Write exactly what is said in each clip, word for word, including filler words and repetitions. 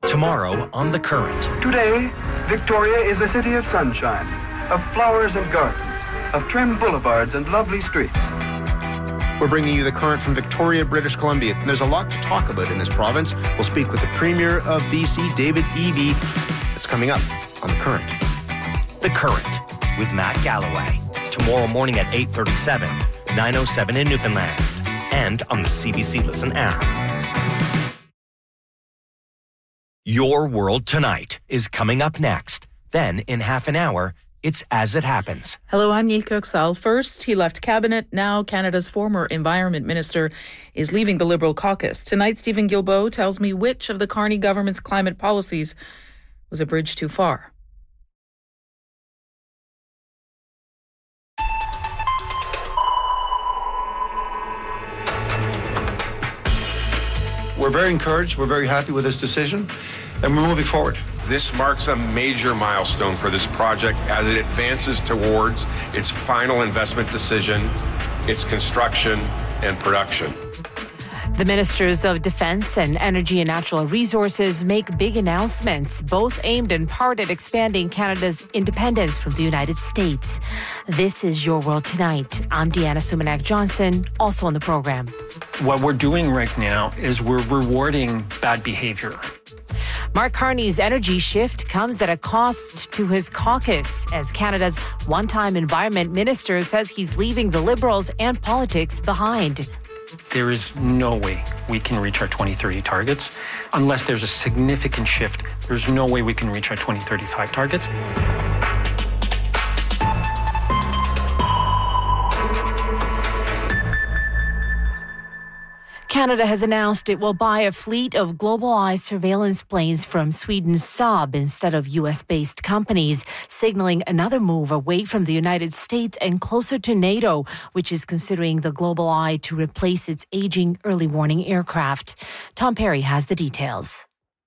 Tomorrow on The Current. Today, Victoria is a city of sunshine, of flowers and gardens, of trim boulevards and lovely streets. We're bringing you The Current from Victoria, British Columbia. And there's a lot to talk about in this province. We'll speak with the Premier of B C, David Eby. It's coming up on The Current. The Current with Matt Galloway. Tomorrow morning at eight thirty-seven, nine oh seven in Newfoundland. And on the C B C Listen app. Your World Tonight is coming up next. Then, in half an hour, it's As It Happens. Hello, I'm Neil Kirksall. First, he left cabinet. Now, Canada's former Environment Minister is leaving the Liberal caucus. Tonight, Stephen Guilbeault tells me which of the Carney government's climate policies was a bridge too far. We're very encouraged, we're very happy with this decision, and we're moving forward. This marks a major milestone for this project as it advances towards its final investment decision, its construction and production. The Ministers of Defence and Energy and Natural Resources make big announcements, both aimed in part at expanding Canada's independence from the United States. This is Your World Tonight. I'm Deanna Sumanak-Johnson, also on the program. What we're doing right now is we're rewarding bad behavior. Mark Carney's energy shift comes at a cost to his caucus, as Canada's one-time environment minister says he's leaving the Liberals and politics behind. There is no way we can reach our twenty thirty targets unless there's a significant shift. There's no way we can reach our twenty thirty-five targets. Canada has announced it will buy a fleet of Global Eye surveillance planes from Sweden's Saab instead of U S-based companies, signaling another move away from the United States and closer to NATO, which is considering the Global Eye to replace its aging early warning aircraft. Tom Perry has the details.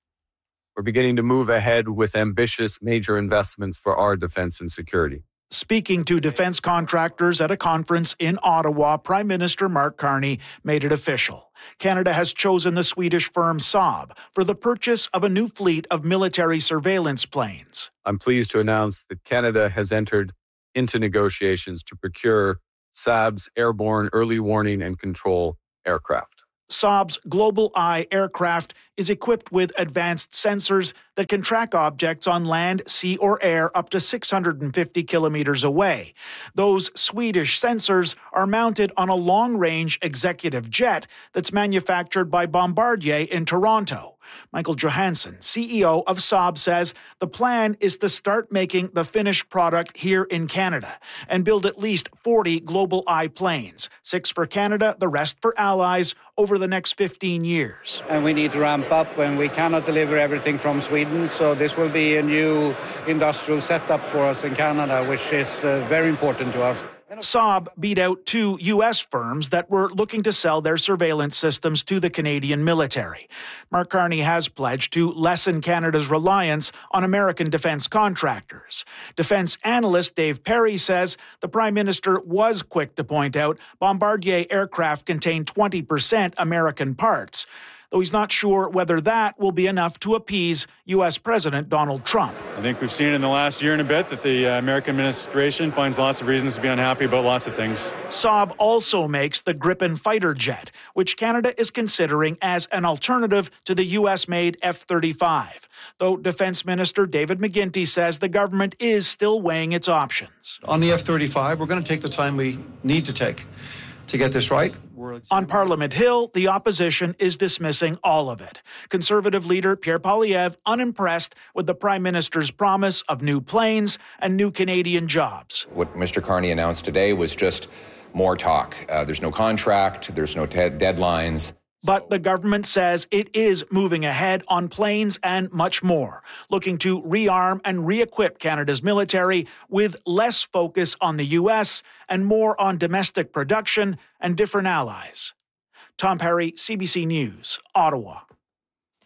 We're beginning to move ahead with ambitious major investments for our defense and security. Speaking to defense contractors at a conference in Ottawa, Prime Minister Mark Carney made it official. Canada has chosen the Swedish firm Saab for the purchase of a new fleet of military surveillance planes. I'm pleased to announce that Canada has entered into negotiations to procure Saab's airborne early warning and control aircraft. Saab's Global Eye aircraft is equipped with advanced sensors that can track objects on land, sea, or air up to six hundred fifty kilometers away. Those Swedish sensors are mounted on a long-range executive jet that's manufactured by Bombardier in Toronto. Michael Johansson, C E O of Saab, says the plan is to start making the finished product here in Canada and build at least forty Global Eye planes, six for Canada, the rest for allies, over the next fifteen years. And we need to ramp up, and we cannot deliver everything from Sweden, so this will be a new industrial setup for us in Canada, which is uh, very important to us. Saab beat out two U S firms that were looking to sell their surveillance systems to the Canadian military. Mark Carney has pledged to lessen Canada's reliance on American defense contractors. Defense analyst Dave Perry says the Prime Minister was quick to point out Bombardier aircraft contain twenty percent American parts, though he's not sure whether that will be enough to appease U S President Donald Trump. I think we've seen in the last year and a bit that the uh, American administration finds lots of reasons to be unhappy about lots of things. Saab also makes the Gripen fighter jet, which Canada is considering as an alternative to the U S-made F thirty-five, though Defense Minister David McGuinty says the government is still weighing its options. On the F thirty-five, we're going to take the time we need to take to get this right. On Parliament Hill, the opposition is dismissing all of it. Conservative leader Pierre Poilievre unimpressed with the Prime Minister's promise of new planes and new Canadian jobs. What Mister Carney announced today was just more talk. Uh, there's no contract, there's no te- deadlines. But the government says it is moving ahead on planes and much more, looking to rearm and re-equip Canada's military with less focus on the U S and more on domestic production and different allies. Tom Perry, C B C News, Ottawa.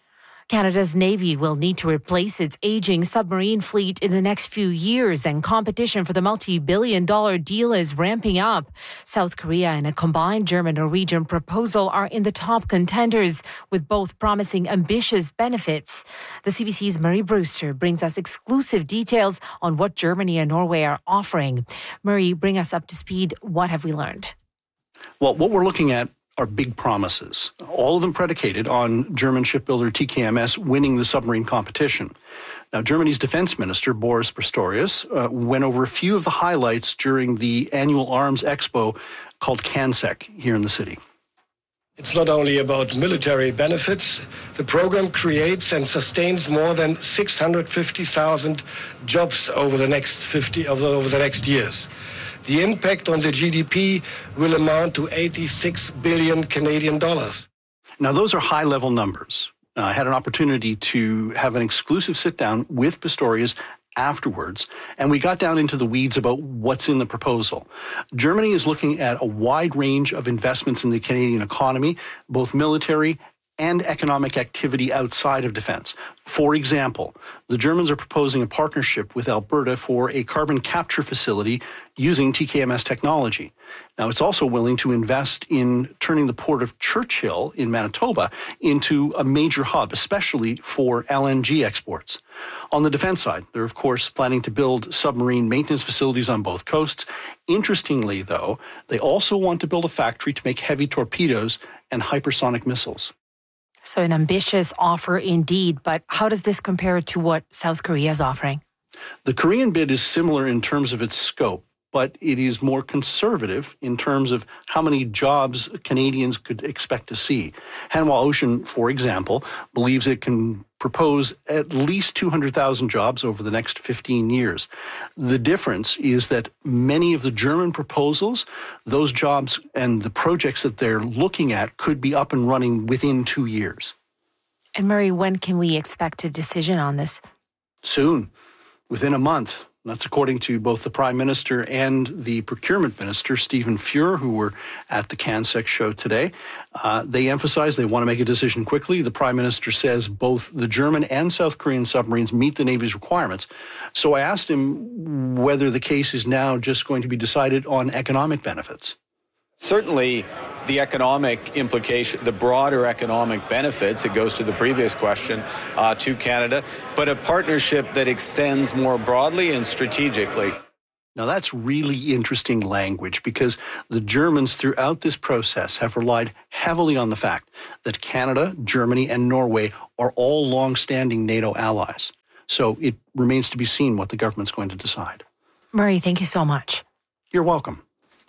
Canada's Navy will need to replace its aging submarine fleet in the next few years, and competition for the multi-billion dollar deal is ramping up. South Korea and a combined German-Norwegian proposal are in the top contenders, with both promising ambitious benefits. The C B C's Murray Brewster brings us exclusive details on what Germany and Norway are offering. Murray, bring us up to speed. What have we learned? Well, what we're looking at are big promises, all of them predicated on German shipbuilder T K M S winning the submarine competition. Now, Germany's defense minister, Boris Pistorius, uh, went over a few of the highlights during the annual arms expo called CANSEC here in the city. It's not only about military benefits. The program creates and sustains more than six hundred fifty thousand jobs over the next fifty over the next years. The impact on the G D P will amount to eighty-six billion Canadian dollars. Now, those are high-level numbers. Uh, I had an opportunity to have an exclusive sit-down with Pistorius afterwards, and we got down into the weeds about what's in the proposal. Germany is looking at a wide range of investments in the Canadian economy, both military and economic activity outside of defense. For example, the Germans are proposing a partnership with Alberta for a carbon capture facility using T K M S technology. Now, it's also willing to invest in turning the port of Churchill in Manitoba into a major hub, especially for L N G exports. On the defense side, they're, of course, planning to build submarine maintenance facilities on both coasts. Interestingly, though, they also want to build a factory to make heavy torpedoes and hypersonic missiles. So an ambitious offer indeed, but how does this compare to what South Korea is offering? The Korean bid is similar in terms of its scope, but it is more conservative in terms of how many jobs Canadians could expect to see. Hanwha Ocean, for example, believes it can propose at least two hundred thousand jobs over the next fifteen years. The difference is that many of the German proposals, those jobs and the projects that they're looking at could be up and running within two years. And Murray, when can we expect a decision on this? Soon, within a month. That's according to both the Prime Minister and the Procurement Minister, Stephen Fuhr, who were at the CANSEC show today. Uh, they emphasize they want to make a decision quickly. The Prime Minister says both the German and South Korean submarines meet the Navy's requirements. So I asked him whether the case is now just going to be decided on economic benefits. Certainly, the economic implication, the broader economic benefits, it goes to the previous question, uh, to Canada, but a partnership that extends more broadly and strategically. Now, that's really interesting language because the Germans throughout this process have relied heavily on the fact that Canada, Germany, and Norway are all long-standing NATO allies. So it remains to be seen what the government's going to decide. Murray, thank you so much. You're welcome.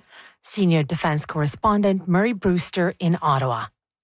Senior Defense Correspondent Murray Brewster in Ottawa.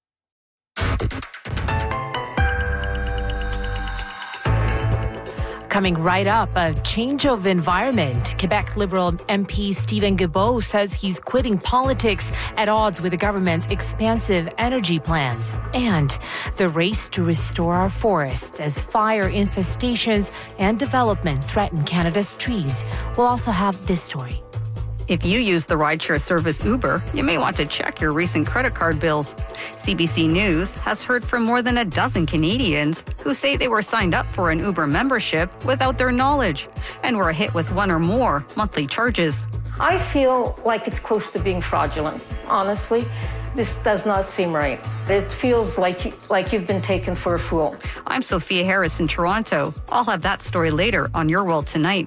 Coming right up, a change of environment. Quebec Liberal M P Steven Guilbeault says he's quitting politics at odds with the government's expansive energy plans. And the race to restore our forests as fire infestations and development threaten Canada's trees. We'll also have this story. If you use the rideshare service Uber, you may want to check your recent credit card bills. C B C News has heard from more than a dozen Canadians who say they were signed up for an Uber membership without their knowledge and were hit with one or more monthly charges. I feel like it's close to being fraudulent, honestly. This does not seem right. It feels like, like you've been taken for a fool. I'm Sophia Harris in Toronto. I'll have that story later on Your World Tonight.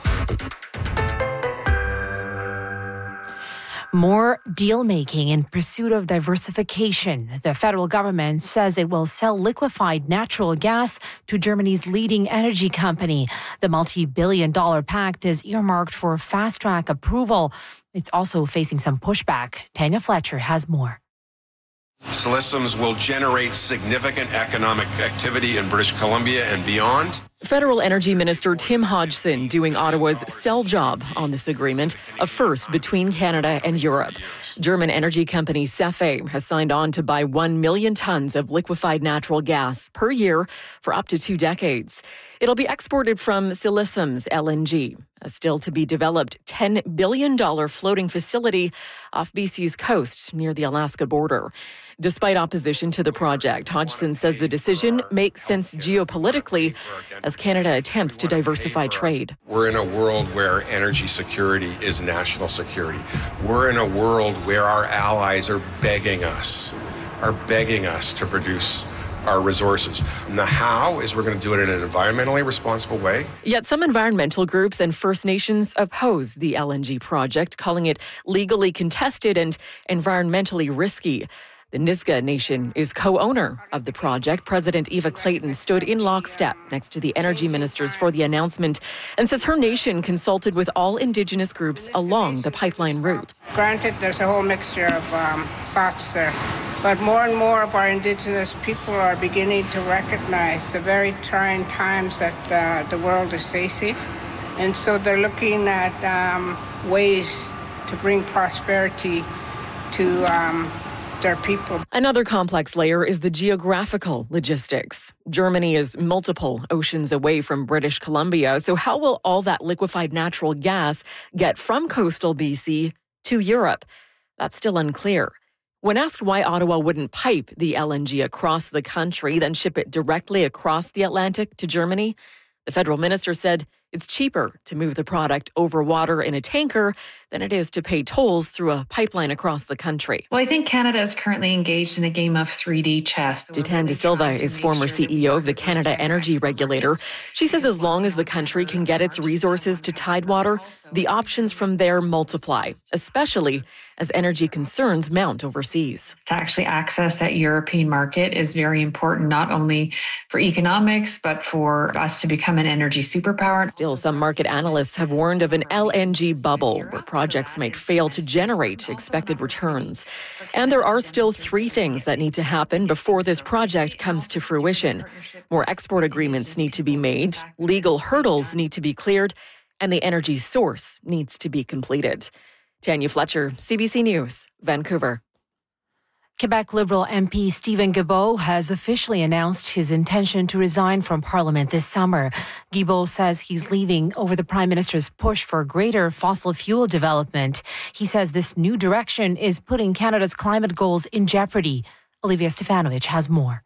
More deal-making in pursuit of diversification. The federal government says it will sell liquefied natural gas to Germany's leading energy company. The multi-billion dollar pact is earmarked for fast-track approval. It's also facing some pushback. Tanya Fletcher has more. Siliciums will generate significant economic activity in British Columbia and beyond. Federal Energy Minister Tim Hodgson doing Ottawa's sell job on this agreement, a first between Canada and Europe. German energy company Cefe has signed on to buy one million tons of liquefied natural gas per year for up to two decades. It'll be exported from Silissam's L N G, a still-to-be-developed ten billion dollars floating facility off B C's coast near the Alaska border. Despite opposition to the project, Hodgson says the decision makes sense geopolitically as Canada attempts to diversify trade. We're in a world where energy security is national security. We're in a world where our allies are begging us, are begging us to produce our resources. And the how is we're going to do it in an environmentally responsible way. Yet some environmental groups and First Nations oppose the L N G project, calling it legally contested and environmentally risky. The Nisga'a Nation is co-owner of the project. President Eva Clayton stood in lockstep next to the energy ministers for the announcement and says her nation consulted with all Indigenous groups along the pipeline route. Granted, there's a whole mixture of um, thoughts there, but more and more of our Indigenous people are beginning to recognize the very trying times that uh, the world is facing. And so they're looking at um, ways to bring prosperity to um, their people. Another complex layer is the geographical logistics. Germany is multiple oceans away from British Columbia, so how will all that liquefied natural gas get from coastal B C to Europe? That's still unclear. When asked why Ottawa wouldn't pipe the L N G across the country, then ship it directly across the Atlantic to Germany, the federal minister said it's cheaper to move the product over water in a tanker than it is to pay tolls through a pipeline across the country. Well, I think Canada is currently engaged in a game of three D chess. Jitan De Silva is former C E O of the Canada Energy Regulator. She says as long as the country can get its resources to Tidewater, the options from there multiply, especially as energy concerns mount overseas. To actually access that European market is very important, not only for economics, but for us to become an energy superpower. Still, some market analysts have warned of an L N G bubble where projects might fail to generate expected returns. And there are still three things that need to happen before this project comes to fruition. More export agreements need to be made, legal hurdles need to be cleared, and the energy source needs to be completed. Tanya Fletcher, C B C News, Vancouver. Quebec Liberal M P Steven Guilbeault has officially announced his intention to resign from Parliament this summer. Guilbeault says he's leaving over the Prime Minister's push for greater fossil fuel development. He says this new direction is putting Canada's climate goals in jeopardy. Olivia Stefanovic has more.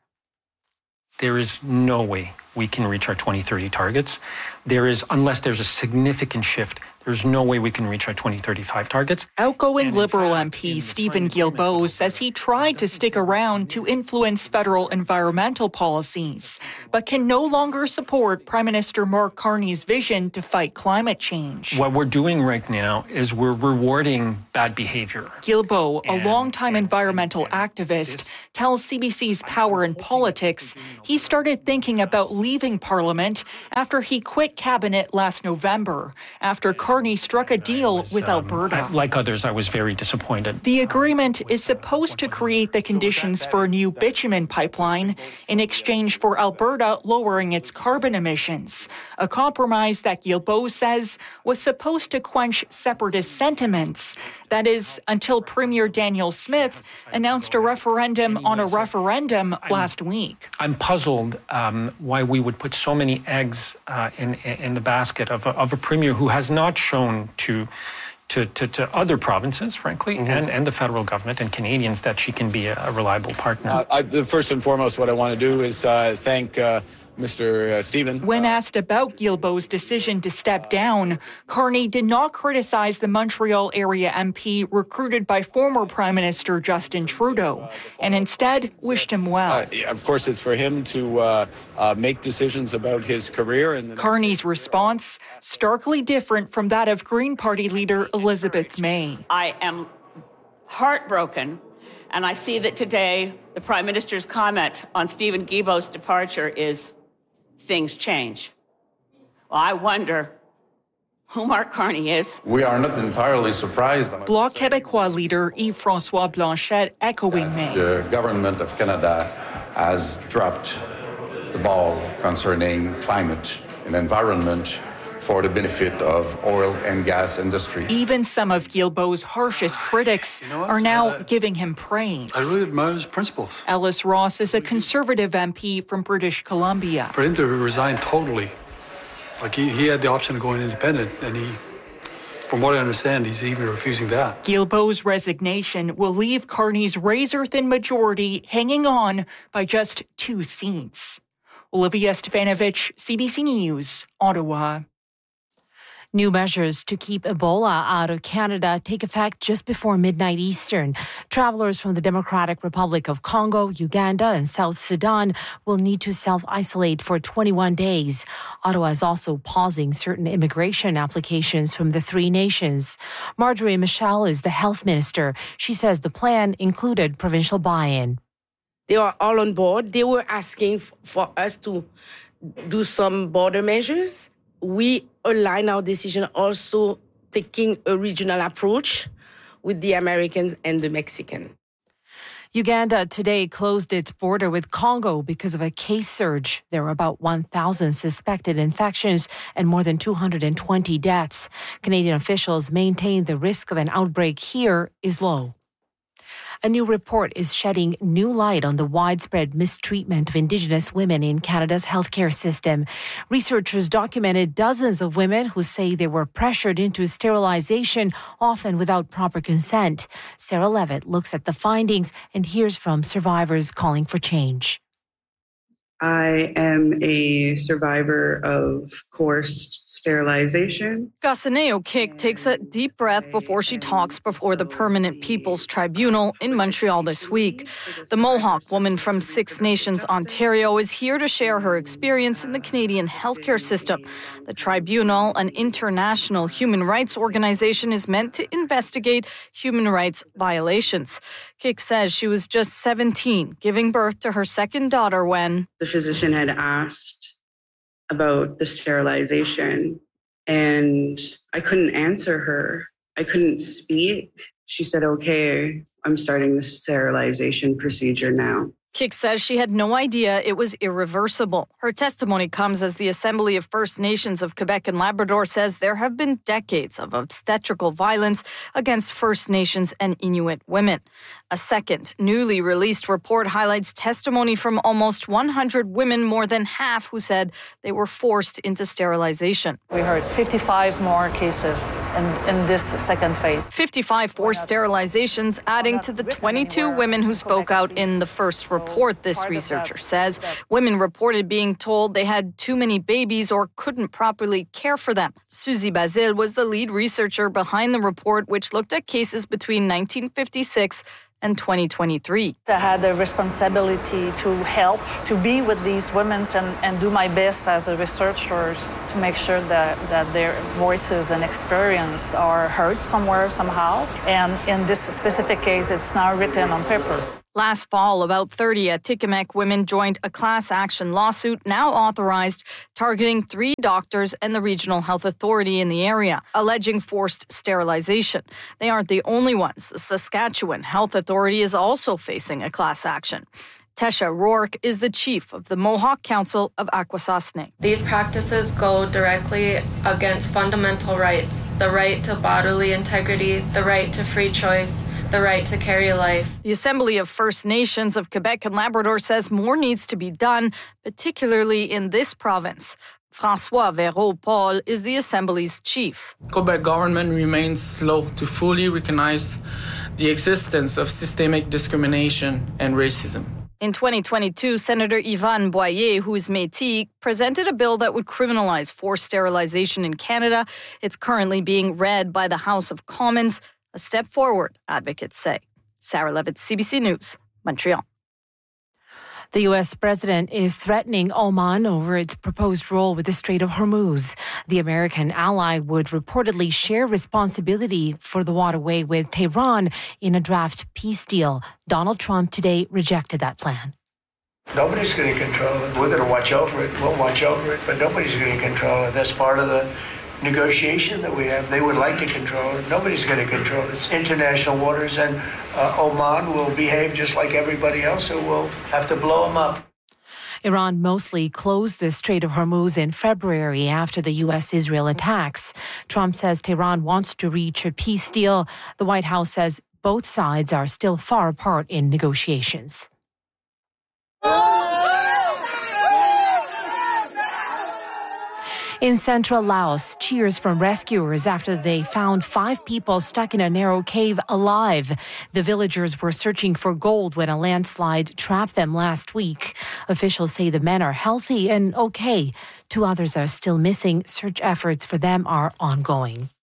There is no way we can reach our twenty thirty targets. There is, unless there's a significant shift, there's no way we can reach our twenty thirty-five targets. Outgoing Liberal M P Steven Guilbeault says he tried to stick around to influence federal environmental policies, but can no longer support Prime Minister Mark Carney's vision to fight climate change. What we're doing right now is we're rewarding bad behavior. Guilbeault, a longtime environmental activist, tells C B C's Power in Politics he started thinking about leaving Parliament after he quit cabinet last November, after Carney struck a deal with um, Alberta. I, like others, I was very disappointed. The agreement is supposed to create the conditions for a new bitumen pipeline in exchange for Alberta lowering its carbon emissions, a compromise that Guilbeault says was supposed to quench separatist sentiments. That is, until Premier Daniel Smith announced a referendum on a referendum last week. I'm puzzled um, why we would put so many eggs uh, in, in the basket of a, of a premier who has not shown to To, to, to other provinces, frankly, mm-hmm. and, and the federal government and Canadians that she can be a, a reliable partner. Uh, I, first and foremost, what I want to do is uh, thank uh, Mister Uh, Stephen. When asked about Guilbeault's decision to step down, Carney did not criticize the Montreal area M P recruited by former Prime Minister Justin Trudeau, and instead wished him well. Uh, yeah, of course, it's for him to uh, uh, make decisions about his career. And Carney's response, starkly different from that of Green Party leader Elizabeth May. I am heartbroken, and I see that today the Prime Minister's comment on Steven Guilbeault's departure is things change. Well, I wonder who Mark Carney is. We are not entirely surprised. Bloc Québécois leader Yves-François Blanchet echoing May. The government of Canada has dropped the ball concerning climate and environment for the benefit of oil and gas industry. Even some of Guilbeault's harshest critics you know are now uh, giving him praise. I really admire his principles. Ellis Ross is a Conservative M P from British Columbia. For him to resign totally, like he, he had the option of going independent, and he, from what I understand, he's even refusing that. Guilbeault's resignation will leave Carney's razor-thin majority hanging on by just two seats. Olivia Stefanovich, C B C News, Ottawa. New measures to keep Ebola out of Canada take effect just before midnight Eastern. Travelers from the Democratic Republic of Congo, Uganda, and South Sudan will need to self-isolate for twenty-one days. Ottawa is also pausing certain immigration applications from the three nations. Marjorie Michel is the health minister. She says the plan included provincial buy-in. They are all on board. They were asking for us to do some border measures. We align our decision also taking a regional approach with the Americans and the Mexicans. Uganda today closed its border with Congo because of a case surge. There were about one thousand suspected infections and more than two hundred twenty deaths. Canadian officials maintain the risk of an outbreak here is low. A new report is shedding new light on the widespread mistreatment of Indigenous women in Canada's healthcare system. Researchers documented dozens of women who say they were pressured into sterilization, often without proper consent. Sarah Levitt looks at the findings and hears from survivors calling for change. I am a survivor of coerced sterilization. Gasaneo Kik takes a deep breath before she talks before the Permanent People's Tribunal in Montreal this week. The Mohawk woman from Six Nations, Ontario, is here to share her experience in the Canadian healthcare system. The tribunal, an international human rights organization, is meant to investigate human rights violations. Kik says she was just seventeen, giving birth to her second daughter when the physician had asked about the sterilization, and I couldn't answer her. I couldn't speak. She said, okay, I'm starting the sterilization procedure now. Kik says she had no idea it was irreversible. Her testimony comes as the Assembly of First Nations of Quebec and Labrador says there have been decades of obstetrical violence against First Nations and Inuit women. A second, newly released report highlights testimony from almost one hundred women, more than half who said they were forced into sterilization. We heard fifty-five more cases in, in this second phase. fifty-five forced sterilizations, adding to the twenty-two women who spoke out in the first report, this researcher says. Women reported being told they had too many babies or couldn't properly care for them. Suzy Basile was the lead researcher behind the report, which looked at cases between nineteen fifty-six and twenty twenty-three. I had a responsibility to help, to be with these women and, and do my best as a researcher to make sure that, that their voices and experience are heard somewhere, somehow. And in this specific case, it's now written on paper. Last fall, about thirty Atikamekw women joined a class action lawsuit now authorized targeting three doctors and the regional health authority in the area, alleging forced sterilization. They aren't the only ones. The Saskatchewan Health Authority is also facing a class action. Tesha Rourke is the chief of the Mohawk Council of Akwesasne. These practices go directly against fundamental rights, the right to bodily integrity, the right to free choice, the right to carry life. The Assembly of First Nations of Quebec and Labrador says more needs to be done, particularly in this province. François Véraud-Paul is the Assembly's chief. Quebec government remains slow to fully recognize the existence of systemic discrimination and racism. In twenty twenty-two, Senator Yvonne Boyer, who is Métis, presented a bill that would criminalize forced sterilization in Canada. It's currently being read by the House of Commons. A step forward, advocates say. Sarah Levitt, C B C News, Montreal. The U S president is threatening Oman over its proposed role with the Strait of Hormuz. The American ally would reportedly share responsibility for the waterway with Tehran in a draft peace deal. Donald Trump today rejected that plan. Nobody's going to control it. We're going to watch over it. We'll watch over it, but nobody's going to control it. That's part of the negotiation that we have. They would like to control it. Nobody's going to control it. It's international waters, and uh, Oman will behave just like everybody else, so we'll have to blow them up. Iran mostly closed the Strait of Hormuz in February after the U S-Israel attacks. Trump says Tehran wants to reach a peace deal. The White House says both sides are still far apart in negotiations. In central Laos, cheers from rescuers after they found five people stuck in a narrow cave alive. The villagers were searching for gold when a landslide trapped them last week. Officials say the men are healthy and okay. Two others are still missing. Search efforts for them are ongoing.